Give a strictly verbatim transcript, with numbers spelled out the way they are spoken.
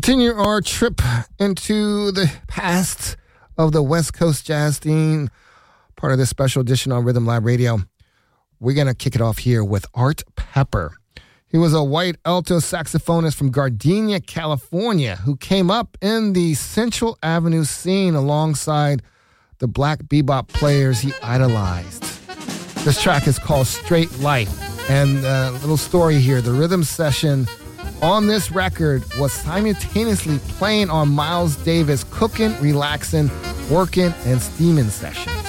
continue our trip into the past of the West Coast jazz scene, part of this special edition on Rhythm Lab Radio. We're going to kick it off here with Art Pepper. He was a white alto saxophonist from Gardena, California, who came up in the Central Avenue scene alongside the black bebop players he idolized. This track is called Straight Life. And a little story here, the rhythm session on this record was simultaneously playing on Miles Davis' Cookin', Relaxin', Workin', and Steamin' session.